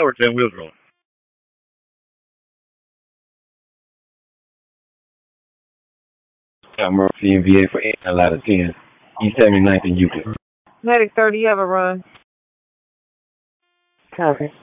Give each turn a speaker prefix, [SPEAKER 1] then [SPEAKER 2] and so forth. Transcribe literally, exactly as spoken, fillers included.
[SPEAKER 1] or ten wheels rolling. I'm Murphy in V A for eight nine out of ten. East seventy-ninth in Euclid.
[SPEAKER 2] Medic thirty, you have a run.
[SPEAKER 3] Copy.